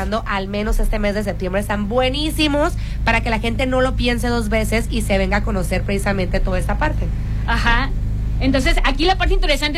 regalando al menos este mes de septiembre. Están buenísimos para que la gente no lo piense dos veces y se venga a conocer precisamente toda esta parte. Ajá. Entonces, aquí la parte interesante